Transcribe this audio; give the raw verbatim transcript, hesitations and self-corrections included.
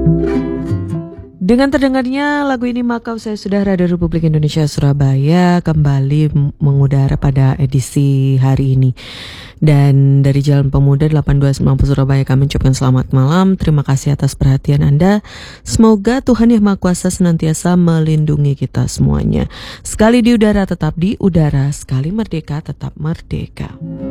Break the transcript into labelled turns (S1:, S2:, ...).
S1: Dengan terdengarnya lagu ini maka saya sudah Radio Republik Indonesia Surabaya kembali mengudara pada edisi hari ini. Dan dari Jalan Pemuda delapan dua sembilan Surabaya kami ucapkan selamat malam. Terima kasih atas perhatian Anda. Semoga Tuhan Yang Maha Kuasa senantiasa melindungi kita semuanya. Sekali di udara tetap di udara, sekali merdeka tetap merdeka.